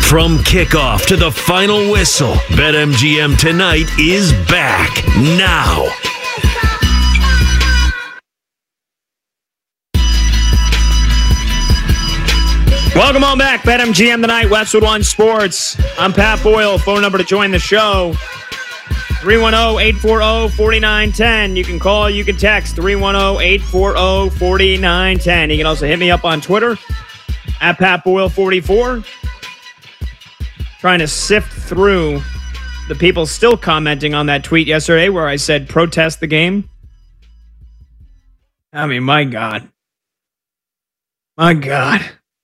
From kickoff to the final whistle, BetMGM Tonight is back now. Welcome on back, BetMGM Tonight, Westwood One Sports. I'm Pat Boyle. Phone number to join the show, 310-840-4910. You can call, you can text, 310-840-4910. You can also hit me up on Twitter, at Pat Boyle 44. Trying to sift through the people still commenting on that tweet yesterday where I said protest the game. I mean, my God. My God.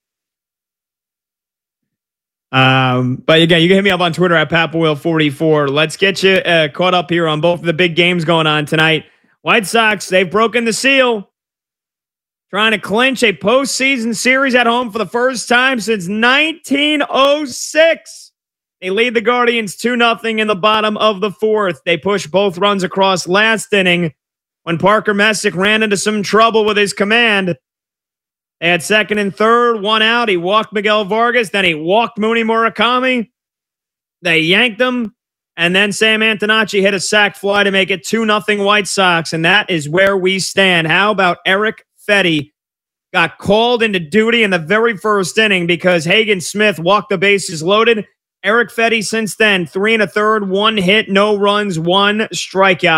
But again, you can hit me up on Twitter at Pat Boyle 44. Let's get you caught up here on both of the big games going on tonight. White Sox, they've broken the seal. Trying to clinch a postseason series at home for the first time since 1906. They lead the Guardians 2-0 in the bottom of the fourth. They push both runs across last inning when Parker Messick ran into some trouble with his command. They had second and third, one out. He walked Miguel Vargas. Then he walked Mooney Murakami. They yanked him. And then Sam Antonacci hit a sac fly to make it 2-0 White Sox. And that is where we stand. How about Eric Fetty? Got called into duty in the very first inning because Hagen Smith walked the bases loaded. Eric Fetty since then, 3 1/3, 1 hit, no runs, 1 strikeout.